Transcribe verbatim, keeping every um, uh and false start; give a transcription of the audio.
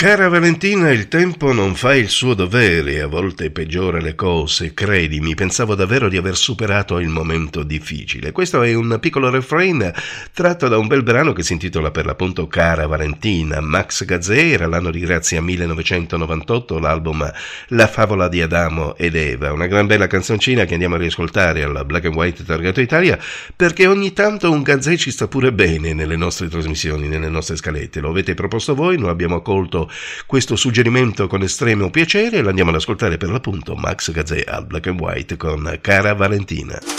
Cara Valentina, il tempo non fa il suo dovere, a volte peggiora le cose, credimi, pensavo davvero di aver superato il momento difficile. Questo è un piccolo refrain tratto da un bel brano che si intitola per l'appunto Cara Valentina. Max Gazzè, era l'anno di grazia millenovecentonovantotto, l'album La favola di Adamo ed Eva, una gran bella canzoncina che andiamo a riascoltare alla Black and White Targato Italia, perché ogni tanto un Gazzè ci sta pure bene nelle nostre trasmissioni, nelle nostre scalette. Lo avete proposto voi, noi abbiamo accolto questo suggerimento con estremo piacere e lo andiamo ad ascoltare per l'appunto Max Gazzè al Black and White con Cara Valentina.